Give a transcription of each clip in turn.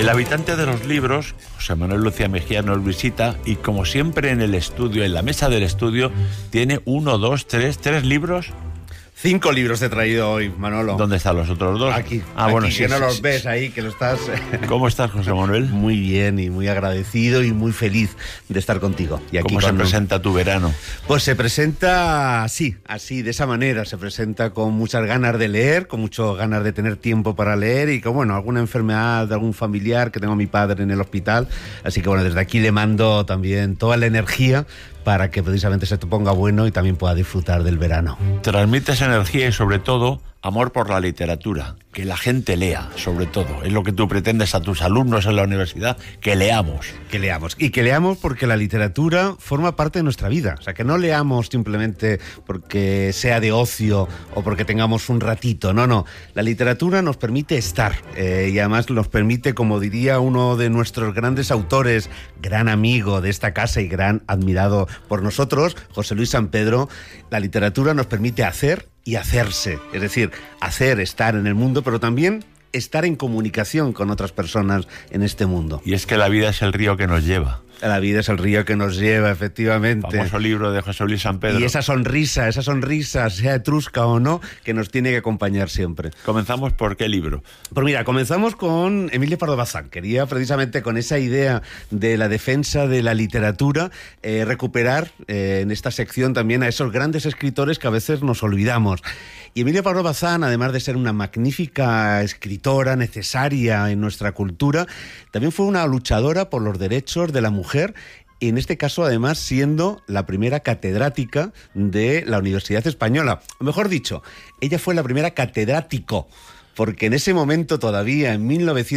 El habitante de los libros, José Manuel Lucía Mejía, nos visita y, como siempre, en el estudio, en la mesa del estudio, tiene tres libros. 5 libros he traído hoy, Manolo. ¿Dónde están los otros 2? Aquí. Bueno, que sí, no sí, los sí, ves sí. ahí, que lo estás... ¿Cómo estás, José Manuel? Muy bien y muy agradecido y muy feliz de estar contigo. Y aquí ¿Cómo se presenta tu verano? Pues se presenta así, de esa manera. Se presenta con muchas ganas de leer, con muchas ganas de tener tiempo para leer y con, alguna enfermedad de algún familiar, que tengo a mi padre en el hospital. Así que, desde aquí le mando también toda la energía para que precisamente se te ponga bueno y también pueda disfrutar del verano. Transmites energía y, sobre todo, amor por la literatura. Que la gente lea, sobre todo. Es lo que tú pretendes a tus alumnos en la universidad, que leamos. Que leamos. Y que leamos porque la literatura forma parte de nuestra vida. O sea, que no leamos simplemente porque sea de ocio o porque tengamos un ratito. No. La literatura nos permite estar. Y además nos permite, como diría uno de nuestros grandes autores, gran amigo de esta casa y gran admirado por nosotros, José Luis San Pedro, la literatura nos permite hacer y hacerse, es decir, estar en el mundo, pero también estar en comunicación con otras personas en este mundo. Y es que la vida es el río que nos lleva. La vida es el río que nos lleva, efectivamente. Famoso libro de José Luis San Pedro. Y esa sonrisa, sea etrusca o no, que nos tiene que acompañar siempre. ¿Comenzamos por qué libro? Pues mira, comenzamos con Emilio Pardo Bazán. Quería precisamente con esa idea de la defensa de la literatura recuperar en esta sección también a esos grandes escritores que a veces nos olvidamos. Y Emilio Pardo Bazán, además de ser una magnífica escritora necesaria en nuestra cultura, también fue una luchadora por los derechos de la mujer, y en este caso además siendo la primera catedrática de la Universidad Española. O mejor dicho, ella fue la primera catedrático, porque en ese momento todavía, en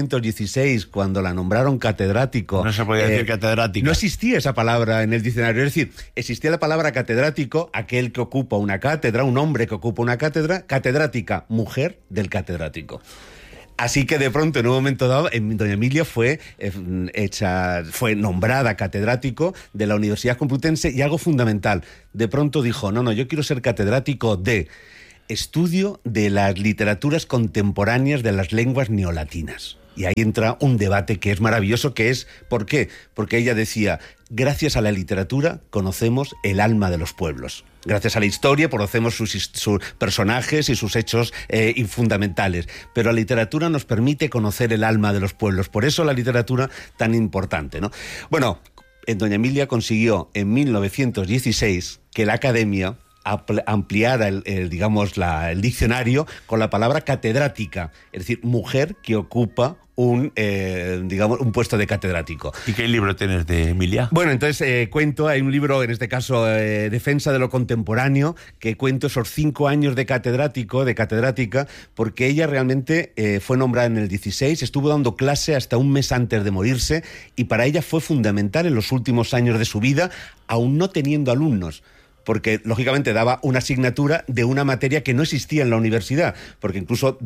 1916, cuando la nombraron catedrático... No se podía decir catedrática. No existía esa palabra en el diccionario. Es decir, existía la palabra catedrático, aquel que ocupa una cátedra, un hombre que ocupa una cátedra, catedrática, mujer del catedrático. Así que de pronto, en un momento dado, doña Emilia fue nombrada catedrático de la Universidad Complutense, y algo fundamental, de pronto dijo, no, yo quiero ser catedrático de estudio de las literaturas contemporáneas de las lenguas neolatinas. Y ahí entra un debate que es maravilloso, que es, ¿por qué? Porque ella decía, gracias a la literatura conocemos el alma de los pueblos. Gracias a la historia conocemos sus personajes y sus hechos fundamentales. Pero la literatura nos permite conocer el alma de los pueblos. Por eso la literatura tan importante, ¿no? Doña Emilia consiguió en 1916 que la Academia ampliara el diccionario con la palabra catedrática, es decir, mujer que ocupa un puesto de catedrático. ¿Y qué libro tienes de Emilia? Entonces hay un libro, en este caso Defensa de lo Contemporáneo, que cuento esos 5 años de catedrática, porque ella realmente fue nombrada en el 16, estuvo dando clase hasta un mes antes de morirse, y para ella fue fundamental en los últimos años de su vida, aún no teniendo alumnos, porque lógicamente daba una asignatura de una materia que no existía en la universidad, porque incluso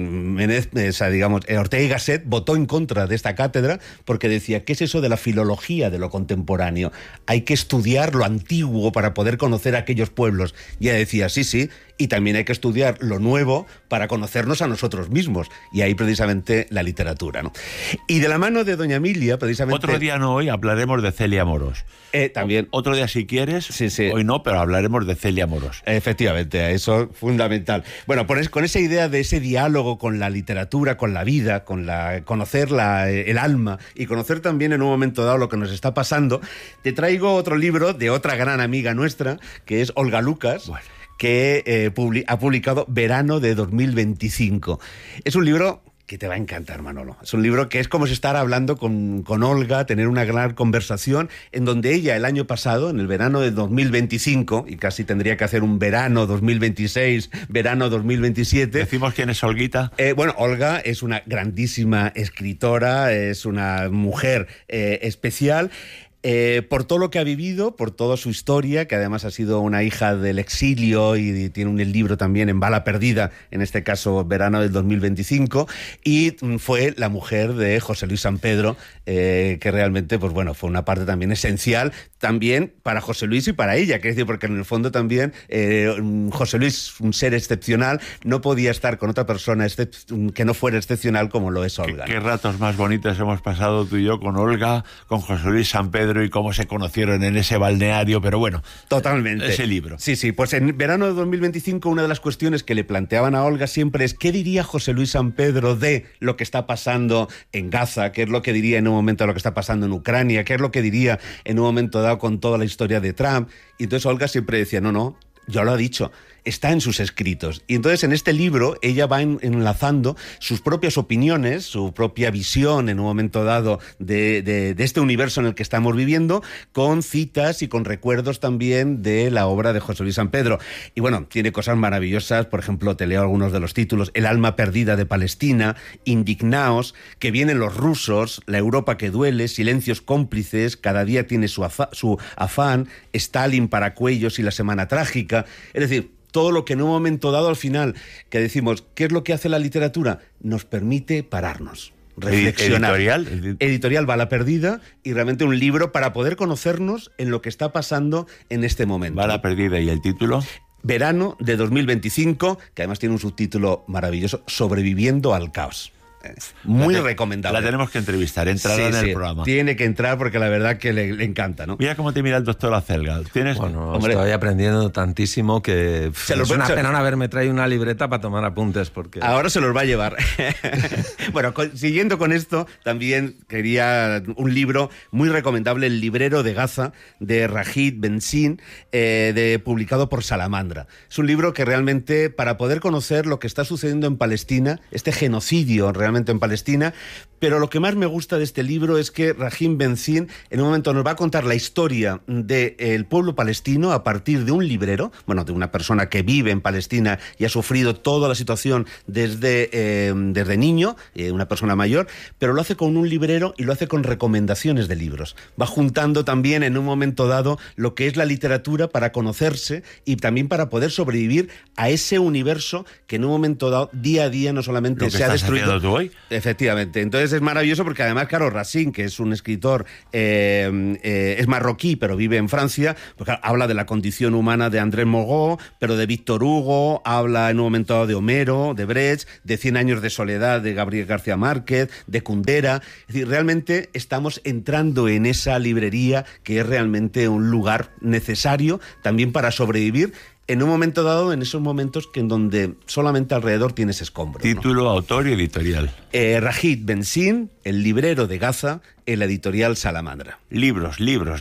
Ortega y Gasset votó en contra de esta cátedra porque decía, ¿qué es eso de la filología de lo contemporáneo? Hay que estudiar lo antiguo para poder conocer a aquellos pueblos. Y ella decía, sí, y también hay que estudiar lo nuevo para conocernos a nosotros mismos, y ahí precisamente la literatura, ¿no? Y de la mano de doña Emilia, precisamente... Otro día, no hoy, hablaremos de Celia Amorós. También. Otro día, si quieres, sí. Hoy no, pero hablaremos de Celia Amorós. Efectivamente, eso es fundamental. Con esa idea de ese diálogo con la literatura, con la vida, conocer el alma y conocer también en un momento dado lo que nos está pasando, te traigo otro libro de otra gran amiga nuestra, que es Olga Lucas, que ha publicado Verano de 2025. Es un libro que te va a encantar, Manolo. Es un libro que es como si estar hablando con Olga, tener una gran conversación, en donde ella el año pasado, en el verano de 2025, y casi tendría que hacer un verano 2026, verano 2027... ¿Decimos quién es Olguita? Olga es una grandísima escritora, es una mujer especial. Por todo lo que ha vivido, por toda su historia, que además ha sido una hija del exilio y tiene un libro también en Bala Perdida, en este caso verano del 2025, y fue la mujer de José Luis San Pedro, que realmente, pues bueno, fue una parte también esencial, también para José Luis y para ella, que es decir, porque en el fondo también José Luis, un ser excepcional, no podía estar con otra persona que no fuera excepcional como lo es Olga. ¿Qué ratos más bonitos hemos pasado tú y yo con Olga, con José Luis San Pedro y cómo se conocieron en ese balneario, pero bueno. Totalmente. Ese libro. Sí, pues en verano de 2025 una de las cuestiones que le planteaban a Olga siempre es ¿qué diría José Luis San Pedro de lo que está pasando en Gaza? ¿Qué es lo que diría en un momento de lo que está pasando en Ucrania? ¿Qué es lo que diría en un momento dado con toda la historia de Trump? Y entonces Olga siempre decía, no, ya lo ha dicho, está en sus escritos. Y entonces en este libro ella va enlazando sus propias opiniones, su propia visión en un momento dado de este universo en el que estamos viviendo, con citas y con recuerdos también de la obra de José Luis San Pedro. Y bueno, tiene cosas maravillosas, por ejemplo, te leo algunos de los títulos: El alma perdida de Palestina, Indignaos, Que vienen los rusos, La Europa que duele, Silencios cómplices, Cada día tiene su afán, Stalin para cuellos y La semana trágica. Es decir, todo lo que en un momento dado al final, que decimos, ¿qué es lo que hace la literatura? Nos permite pararnos, reflexionar. Editorial Bala Perdida, y realmente un libro para poder conocernos en lo que está pasando en este momento. Bala Perdida, ¿y el título? Verano de 2025, que además tiene un subtítulo maravilloso, Sobreviviendo al caos. Muy recomendable. La tenemos que entrevistar, entrará en el programa. Tiene que entrar porque la verdad que le encanta, ¿no? Mira cómo te mira el doctor Acelga. Bueno, estoy aprendiendo tantísimo que es una pena no haberme traído una libreta para tomar apuntes. Porque ahora se los va a llevar. Bueno, siguiendo con esto, también quería un libro muy recomendable, El librero de Gaza, de Ragid Benzin, publicado por Salamandra. Es un libro que realmente, para poder conocer lo que está sucediendo en Palestina, este genocidio realmente en Palestina, pero lo que más me gusta de este libro es que Ragid Benzin en un momento nos va a contar la historia del pueblo palestino a partir de un librero, bueno, de una persona que vive en Palestina y ha sufrido toda la situación desde niño, una persona mayor, pero lo hace con un librero y lo hace con recomendaciones de libros. Va juntando también en un momento dado lo que es la literatura para conocerse y también para poder sobrevivir a ese universo que en un momento dado, día a día, no solamente se ha destruido. ¿Tú hoy? Efectivamente. Entonces es maravilloso porque además, claro, Racine, que es un escritor, es marroquí, pero vive en Francia, pues claro, habla de la condición humana de André Morot, pero de Víctor Hugo, habla en un momento dado de Homero, de Brecht, de 100 años de soledad de Gabriel García Márquez, de Kundera. Es decir, realmente estamos entrando en esa librería que es realmente un lugar necesario también para sobrevivir en un momento dado, en esos momentos que en donde solamente alrededor tienes escombros. Título, ¿no? autor y editorial. Ragid Benzin, El librero de Gaza, en la editorial Salamandra. Libros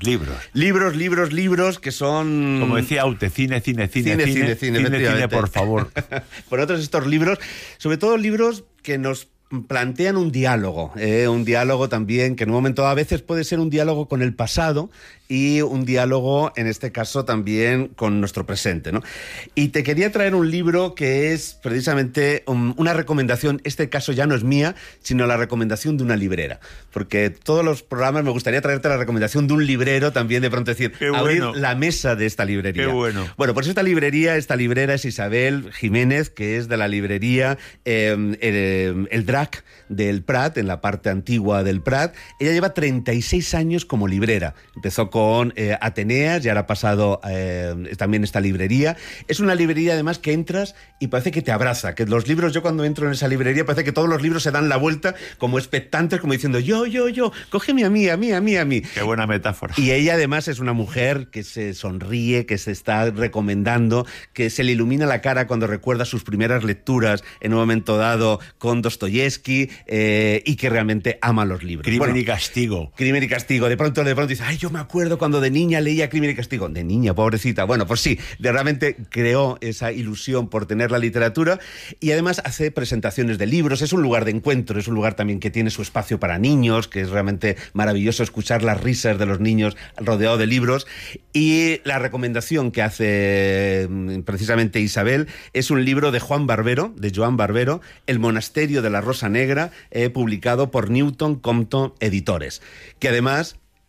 que son... Como decía Aute, cine, por favor. Por otros estos libros, sobre todo libros que nos plantean un diálogo también, que en un momento a veces puede ser un diálogo con el pasado y un diálogo, en este caso, también con nuestro presente, ¿no? Y te quería traer un libro que es precisamente una recomendación, este caso ya no es mía, sino la recomendación de una librera, porque todos los programas me gustaría traerte la recomendación de un librero también, de pronto decir, abrir la mesa de esta librería. Qué bueno. Bueno, pues esta librera es Isabel Jiménez, que es de la librería El Drac del Prat, en la parte antigua del Prat. Ella lleva 36 años como librera. Empezó con Ateneas y ahora ha pasado también esta librería. Es una librería además que entras y parece que te abraza, que los libros, yo cuando entro en esa librería parece que todos los libros se dan la vuelta como expectantes, como diciendo yo, cógeme a mí. Qué buena metáfora. Y ella además es una mujer que se sonríe, que se está recomendando, que se le ilumina la cara cuando recuerda sus primeras lecturas en un momento dado con Dostoyevsky, y que realmente ama los libros. Crimen y Castigo. De pronto dice, ay, yo me acuerdo cuando de niña leía Crimen y Castigo. De niña, pobrecita. Bueno, pues sí, realmente creó esa ilusión por tener la literatura y además hace presentaciones de libros. Es un lugar de encuentro, es un lugar también que tiene su espacio para niños, que es realmente maravilloso escuchar las risas de los niños rodeado de libros. Y la recomendación que hace precisamente Isabel es un libro de Joan Barbero, El monasterio de la Rosa Negra, publicado por Newton Compton Editores, que además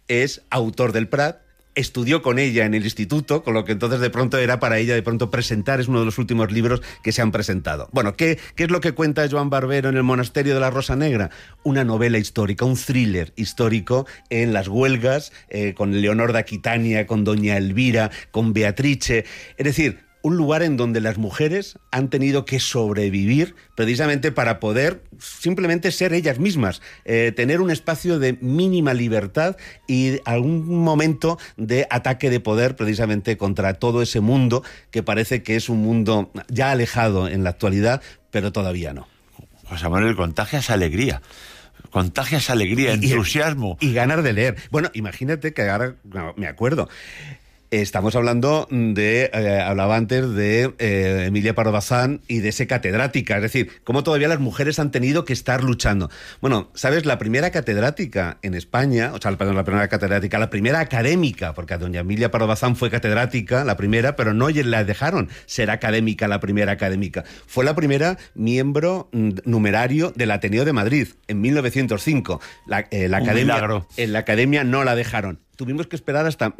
es autor del Prat, estudió con ella en el instituto, con lo que entonces de pronto era para ella de pronto presentar, es uno de los últimos libros que se han presentado. Bueno, ¿qué es lo que cuenta Joan Barbero en El monasterio de la Rosa Negra? Una novela histórica, un thriller histórico en las huelgas, con Leonor de Aquitania, con Doña Elvira, con Beatrice, es decir, un lugar en donde las mujeres han tenido que sobrevivir precisamente para poder simplemente ser ellas mismas, tener un espacio de mínima libertad y algún momento de ataque de poder precisamente contra todo ese mundo que parece que es un mundo ya alejado en la actualidad, pero todavía no. José Manuel, contagias alegría. Contagias alegría, entusiasmo. Y ganas de leer. Bueno, imagínate que ahora me acuerdo. Estamos hablando hablaba antes de Emilia Pardo Bazán y de ese catedrática, es decir, cómo todavía las mujeres han tenido que estar luchando. Bueno, ¿sabes? La primera catedrática en España, la primera académica, porque a doña Emilia Pardo Bazán fue catedrática, la primera, pero no la dejaron ser académica, la primera académica. Fue la primera miembro numerario del Ateneo de Madrid, en 1905. En la academia no la dejaron. Tuvimos que esperar hasta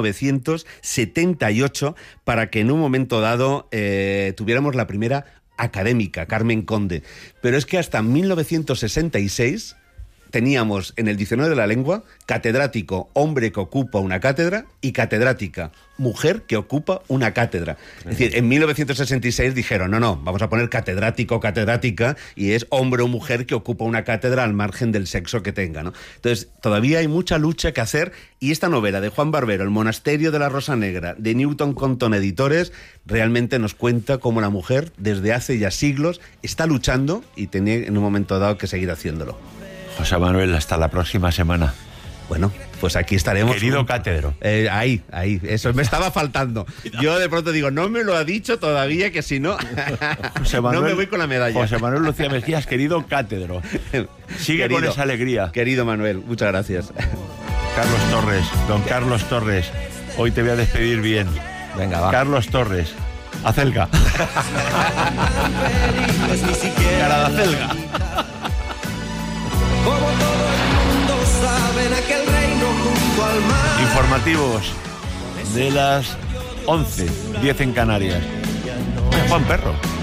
1978 para que en un momento dado tuviéramos la primera académica, Carmen Conde. Pero es que hasta 1966 teníamos en el diccionario de la lengua catedrático, hombre que ocupa una cátedra, y catedrática, mujer que ocupa una cátedra. Es decir, en 1966 dijeron, no, vamos a poner catedrático, catedrática, y es hombre o mujer que ocupa una cátedra al margen del sexo que tenga, ¿no? Entonces, todavía hay mucha lucha que hacer, y esta novela de Juan Barbero, El monasterio de la Rosa Negra, de Newton Compton Editores, realmente nos cuenta cómo la mujer, desde hace ya siglos, está luchando y tenía en un momento dado que seguir haciéndolo. José Manuel, hasta la próxima semana. Bueno, pues aquí estaremos. Querido cátedro. Ahí, eso me estaba faltando. Yo de pronto digo, no me lo ha dicho todavía, que si no, José Manuel, no me voy con la medalla. José Manuel Lucía Mejías, querido cátedro. Sigue con esa alegría. Querido Manuel, muchas gracias. Carlos Torres, don Carlos Torres, hoy te voy a despedir bien. Venga, va. Carlos Torres, acelga. Cara de acelga. Como todo el mundo sabe, en aquel reino junto al mar. Informativos de las 11:10 en Canarias. Juan Perro.